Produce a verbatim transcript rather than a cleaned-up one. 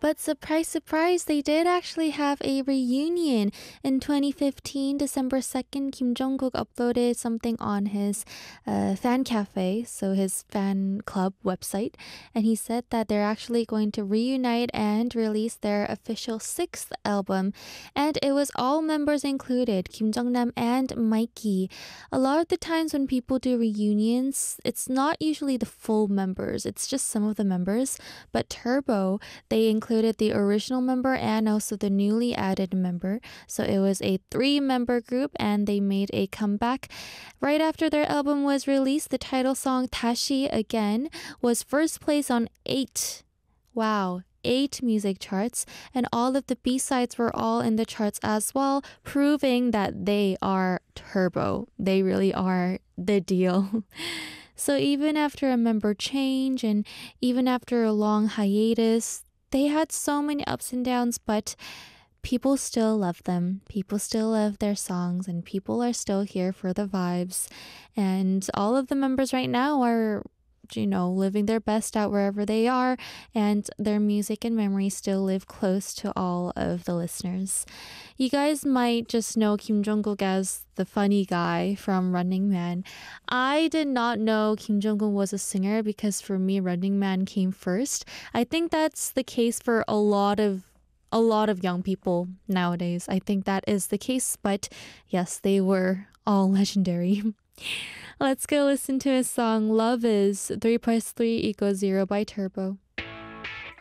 But surprise, surprise, they did actually have a reunion. In twenty fifteen, December second, Kim Jungkook uploaded something on his uh, fan cafe, so his fan club website, and he said that they're actually going to reunite and release their official sixth album, and it was all members included, Kim Jong-nam and Mikey. A lot of the times when people do reunions, it's not usually the full members, it's just some of the members, but Turbo, they included the original member and also the newly added member. So it was a three member group and they made a comeback. Right after their album was released, the title song Tashi Again was first place on eight. Wow. Eight music charts, and all of the B-sides were all in the charts as well, proving that they are Turbo. They really are the deal. So even after a member change and even after a long hiatus, they had so many ups and downs, but people still love them. People still love their songs, and people are still here for the vibes. And all of the members right now are, you know, living their best out wherever they are, and their music and memories still live close to all of the listeners. You guys might just know Kim Jong-kook as the funny guy from Running Man. I did not know Kim Jong-kook was a singer because for me, Running Man came first. I think that's the case for a lot of a lot of young people nowadays. I think that is the case, but yes, they were all legendary. Let's go listen to his song Love Is three plus three equals zero by Turbo.